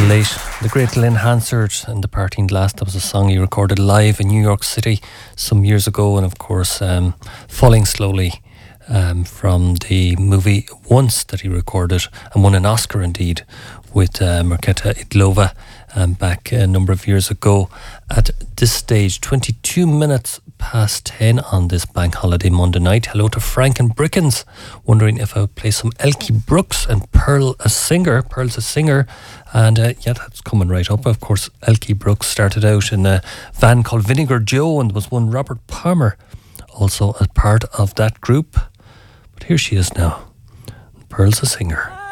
late. The great Lynn Hansard and Departing Glass. That was a song he recorded live in New York City some years ago, and of course Falling Slowly from the movie Once that he recorded and won an Oscar indeed with Markéta Idlova back a number of years ago. At this stage, 22 minutes past 10 on this bank holiday Monday night. Hello to Frank and Brickens, wondering if I would play some Elkie Brooks and Pearl's a singer, and yeah, that's coming right up. Of course, Elkie Brooks started out in a van called Vinegar Joe, and there was one Robert Palmer also a part of that group. But here she is now, Pearl's a singer.